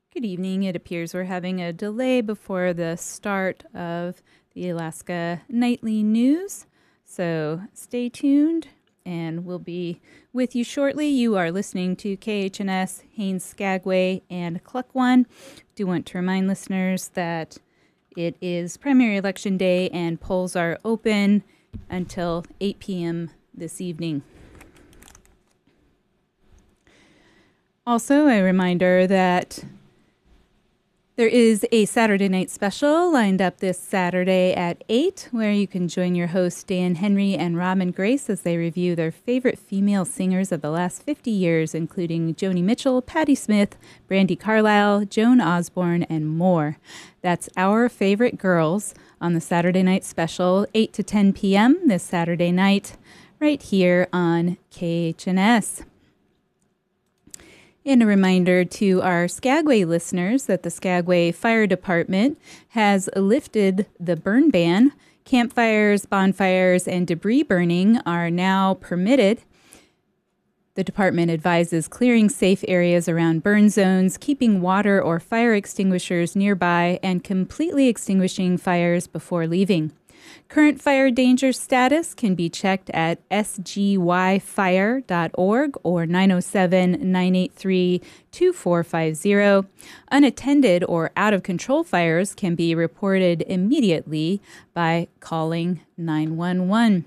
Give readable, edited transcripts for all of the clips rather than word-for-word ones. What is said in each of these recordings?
Good evening. It appears we're having a delay before the start of the Alaska Nightly News. So stay tuned and we'll be with you shortly. You are listening to KHNS, Haines Skagway, and Cluck1. Do want to remind listeners that it is primary election day and polls are open until 8 p.m. this evening. Also, a reminder that there is a Saturday night special lined up this Saturday at 8, where you can join your hosts Dan Henry and Robin Grace as they review their favorite female singers of the last 50 years, including Joni Mitchell, Patti Smith, Brandi Carlile, Joan Osborne, and more. That's Our Favorite Girls on the Saturday night special, 8 to 10 p.m. this Saturday night, right here on KHNS. And a reminder to our Skagway listeners that the Skagway Fire Department has lifted the burn ban. Campfires, bonfires, and debris burning are now permitted. The department advises clearing safe areas around burn zones, keeping water or fire extinguishers nearby, and completely extinguishing fires before leaving. Current fire danger status can be checked at sgyfire.org or 907-983-2450. Unattended or out-of-control fires can be reported immediately by calling 911.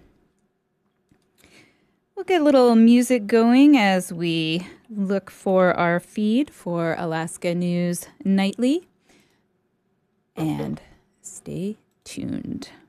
We'll get a little music going as we look for our feed for Alaska News Nightly. And stay tuned.